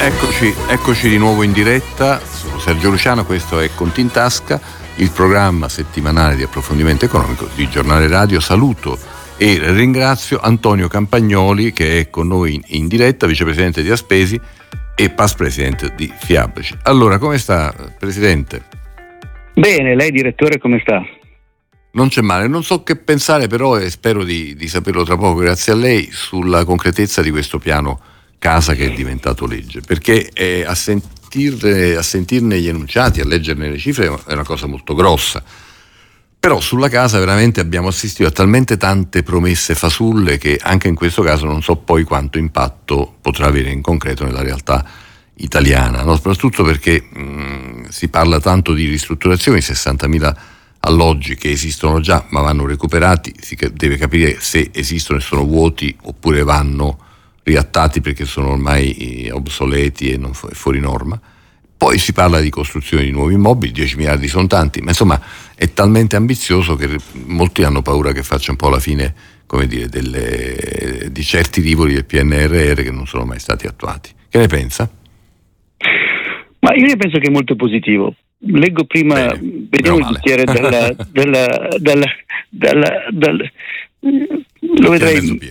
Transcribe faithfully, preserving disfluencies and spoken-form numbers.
Eccoci, eccoci di nuovo in diretta. Sono Sergio Luciano, questo è Conti in Tasca, il programma settimanale di approfondimento economico di Giornale Radio. Saluto e ringrazio Antonio Campagnoli, che è con noi in diretta, vicepresidente di Aspesi e past presidente di Fiabici. Allora, come sta, Presidente? Bene, lei direttore come sta? Non c'è male, non so che pensare però, e spero di, di saperlo tra poco grazie a lei, sulla concretezza di questo piano casa che è diventato legge, perché eh, a, sentirne, a sentirne gli enunciati, a leggerne le cifre è una cosa molto grossa, però sulla casa veramente abbiamo assistito a talmente tante promesse fasulle che anche in questo caso non so poi quanto impatto potrà avere in concreto nella realtà italiana, no? Soprattutto perché mh, si parla tanto di ristrutturazioni, sessantamila alloggi che esistono già ma vanno recuperati, si deve capire se esistono e sono vuoti oppure vanno riattati perché sono ormai obsoleti e non fu- fuori norma. Poi si parla di costruzione di nuovi immobili, dieci miliardi sono tanti, ma insomma è talmente ambizioso che molti hanno paura che faccia un po' la fine, come dire, delle, di certi rivoli del P N R R che non sono mai stati attuati. Che ne pensa? Ma io ne penso che è molto positivo. Leggo prima, Bene, vediamo il bicchiere dalla, dalla, dalla, dalla, dalla, lo vedrei